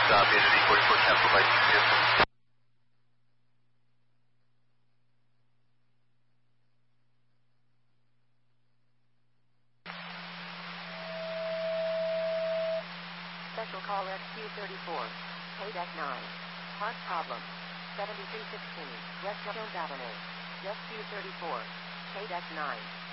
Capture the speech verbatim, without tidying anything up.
uh, Vanity forty-four cancelled by G P S. Special call X Q thirty-four. K D E C nine. Park problem. seventy-three sixteen. West Jones Avenue. X Q thirty-four. K D E C nine.